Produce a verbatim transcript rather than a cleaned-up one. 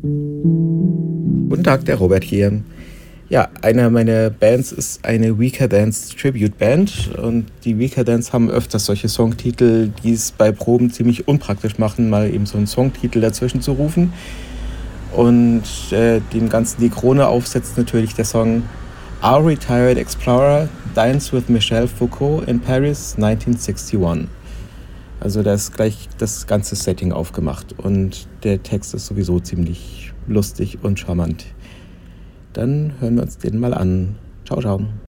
Guten Tag, der Robert hier. Ja, eine meiner Bands ist eine Weaker Dance Tribute Band und die Weaker Dance haben öfters solche Songtitel, die es bei Proben ziemlich unpraktisch machen, mal eben so einen Songtitel dazwischen zu rufen. Und äh, dem Ganzen die Krone aufsetzt natürlich der Song Our Retired Explorer Dines with Michel Foucault in Paris neunzehnhunderteinundsechzig. Also da ist gleich das ganze Setting aufgemacht und der Text ist sowieso ziemlich lustig und charmant. Dann hören wir uns den mal an. Ciao, ciao.